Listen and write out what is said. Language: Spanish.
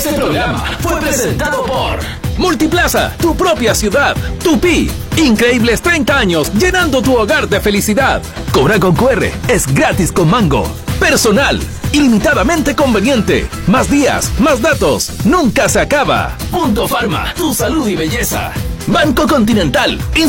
Este programa fue presentado por Multiplaza, tu propia ciudad. Tupi, increíbles 30 años llenando tu hogar de felicidad. Cobra con QR, es gratis con Mango. Personal, ilimitadamente conveniente. Más días, más datos, nunca se acaba. Punto Pharma, tu salud y belleza. Banco Continental,